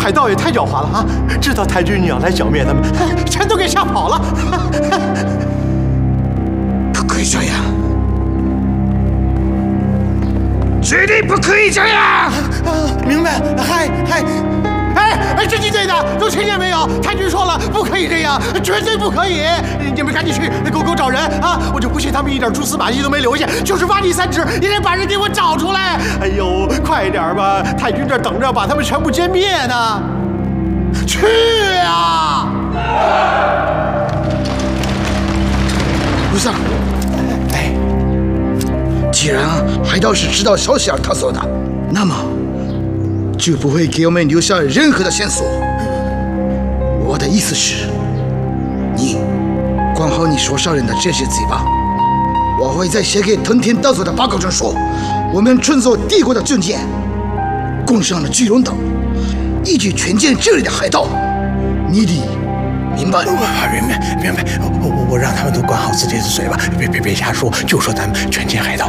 海盗也太狡猾了啊！知道太君你要来剿灭他们，全都给吓跑了。 不可以这样，绝对不可以这样！ 明白？侦缉队的都听见没有？太君说了，不可以这样，绝对不可以！你们赶紧去给我找人啊！我就不信他们一点蛛丝马迹都没留下，就是挖地3尺，也得把人给我找出来！哎呦，快点吧！太君这等着把他们全部歼灭呢！去啊！ 陆上，既然海盗是知道消息而逃走的，那么就不会给我们留下任何的线索。我的意思是，你管好你所杀人的这些贼吧。我会在写给藤田道佐的报告中说，我们乘坐帝国的军舰，攻上了巨龙岛，一举全歼这里的海盗。你得明白。 明白。我让他们都管好自己的嘴巴，别瞎说，就说咱们全歼海盗。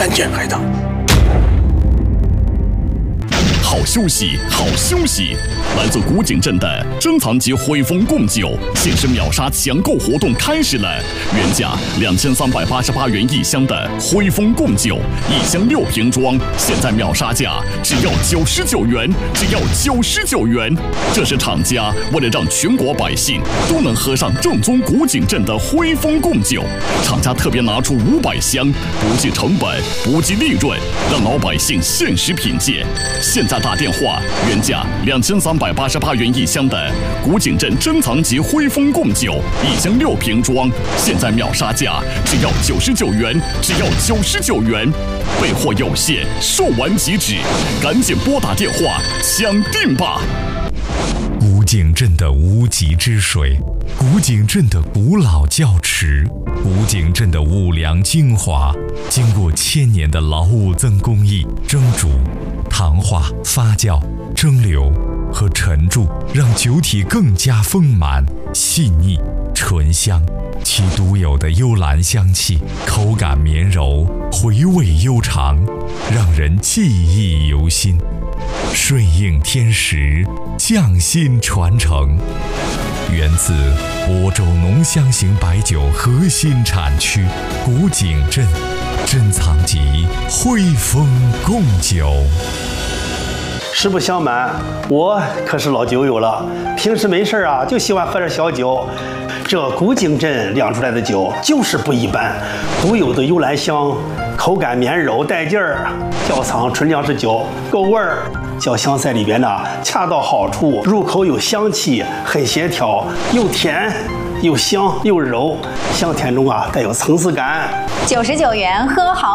好消息！来自古井镇的珍藏级汇丰贡酒限时秒杀抢购活动开始了！原价2388元1箱的汇丰贡酒，1箱6瓶装，现在秒杀价只要99元，这是厂家为了让全国百姓都能喝上正宗古井镇的汇丰贡酒，厂家特别拿出500箱，不计成本，不计利润，让老百姓限时品鉴。现在打电话，原价2388元1箱的古井镇珍藏级汇丰贡酒，1箱6瓶装，现在秒杀价只要99元，备货有限，售完即止，赶紧拨打电话抢订吧！ 古井镇的无极之水，古井镇的古老窖池，古井镇的物粮精华，经过1000年的老物增工艺蒸煮、糖化、发酵、蒸馏和沉铸，让酒体更加丰满、细腻、醇香。其独有的幽兰香气，口感绵柔，回味悠长，让人记忆犹新。顺应天时，匠心传承，源自亳州浓香型白酒核心产区古井镇珍藏级汇丰贡酒。 实不相瞒，我可是老酒友了，平时没事啊就喜欢喝点小酒。这古井镇酿出来的酒就是不一般，独有的幽兰香，口感绵柔带劲儿，窖藏纯粮食酒，够味儿。酒香在里边呢，恰到好处，入口有香气，很协调，又甜又香又柔，香甜中啊带有层次感。 99元喝好。